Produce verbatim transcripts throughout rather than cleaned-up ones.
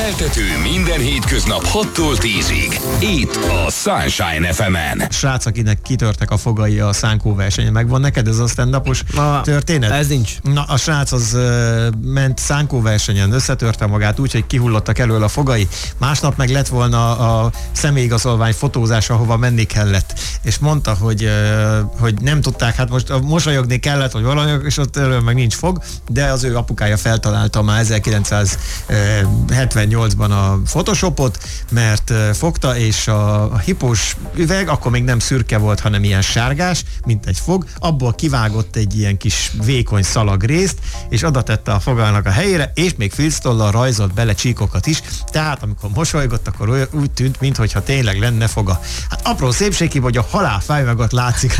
Keltető minden hétköznap hattól tízig. Itt a Sunshine ef emen. Srác, akinek kitörtek a fogai a szánkó versenyen. Megvan neked ez a stand-upos történet? Ez nincs. Na, a srác az uh, ment szánkó versenyen, összetörte magát úgy, hogy kihullottak elől a fogai. Másnap meg lett volna a személyigazolvány fotózása, ahova menni kellett. És mondta, hogy, uh, hogy nem tudták, hát most mosolyogni kellett, vagy valami, és ott elől meg nincs fog, de az ő apukája feltalálta már ezerkilencszázhetvennyolcban a Photoshopot, mert fogta, és a, a hipós üveg akkor még nem szürke volt, hanem ilyen sárgás, mint egy fog, abból kivágott egy ilyen kis vékony szalagrészt, és oda tette a fogának a helyére, és még filctollal rajzolt bele csíkokat is, tehát amikor mosolygott, akkor olyan, úgy tűnt, mintha tényleg lenne foga. Hát apró szépségi, hogy a halálfáj meg ott látszik.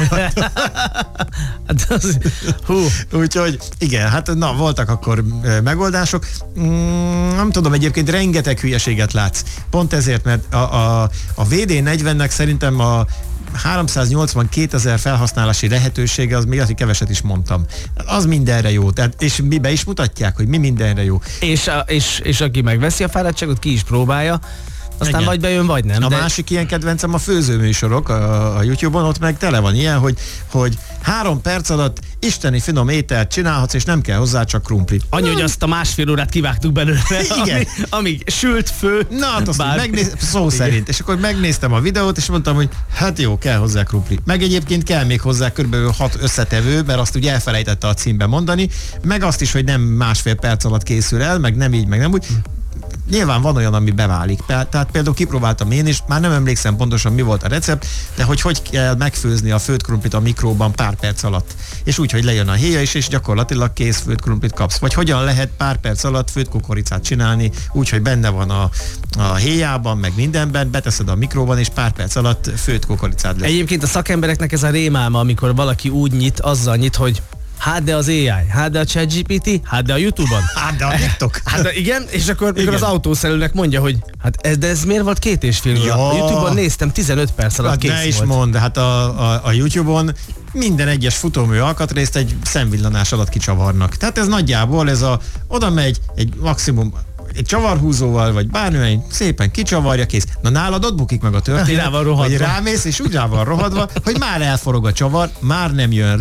Hát az, hú. Úgyhogy igen, hát na, voltak akkor megoldások. Mm, nem tudom, egyébként rengeteg hülyeséget látsz. Pont ezért, mert a, a, a vé dé negyvennek szerintem a háromszáznyolcvankétezer felhasználási lehetősége, az még az, hogy keveset is mondtam. Az mindenre jó. Tehát, és mi be is mutatják, hogy mi mindenre jó. És, a, és, és aki megveszi a fáradtságot, ki is próbálja, aztán igen. Vagy bejön, vagy nem. A de... másik ilyen kedvencem a főzőműsorok a, a YouTube-on, ott meg tele van ilyen, hogy, hogy három perc alatt isteni finom ételt csinálhatsz, és nem kell hozzá csak krumpli. Annyi, hogy azt a másfél órát kivágtuk belőle, igen. Amíg, amíg sült fő. Na, hát azt megnéz, szó szerint. És akkor megnéztem a videót, és mondtam, hogy hát jó, kell hozzá krumpli. Meg egyébként kell még hozzá körülbelül hat összetevő, mert azt ugye elfelejtette a címben mondani, meg azt is, hogy nem másfél perc alatt készül el, meg nem így, meg nem úgy. Nyilván van olyan, ami beválik. Tehát például kipróbáltam én is, már nem emlékszem pontosan mi volt a recept, de hogy hogy kell megfőzni a főtt krumplit a mikróban pár perc alatt. És úgy, hogy lejön a héja is, és gyakorlatilag kész főtt krumplit kapsz. Vagy hogyan lehet pár perc alatt főtt kukoricát csinálni, úgy, hogy benne van a, a héjában, meg mindenben, beteszed a mikróban, és pár perc alatt főtt kukoricád lesz. Egyébként a szakembereknek ez a rémálma, amikor valaki úgy nyit, azzal nyit, hogy hát de az á i, hát de a ChatGPT, hát de a YouTube-on. Hát de a TikTok. Hát de igen, és akkor mikor igen. az autószerelőnek mondja, hogy hát ez, de ez miért volt két és fél óra? Ja. A YouTube-on néztem, tizenöt perc alatt hát kész ne is volt. mondd, hát a, a, a YouTube-on minden egyes futómű alkatrészt egy szemvillanás alatt kicsavarnak. Tehát ez nagyjából, ez a, oda megy egy maximum egy csavarhúzóval, vagy bármilyen szépen kicsavarja, kész. Na nálad ott bukik meg a történet, rá van rohadva. hogy rámész, és úgy rá van rohadva, hogy már elforog a csavar, már nem jön